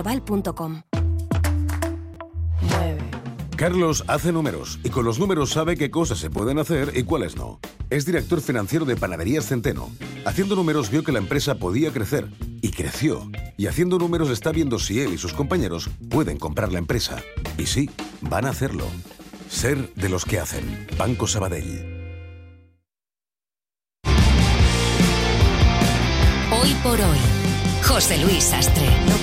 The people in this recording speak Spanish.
Val.com. Carlos hace números y con los números sabe qué cosas se pueden hacer y cuáles no. Es director financiero de Panaderías Centeno. Haciendo números vio que la empresa podía crecer y creció. Y haciendo números está viendo si él y sus compañeros pueden comprar la empresa. Y sí, van a hacerlo. Ser de los que hacen. Banco Sabadell. Hoy por hoy, José Luis Sastre.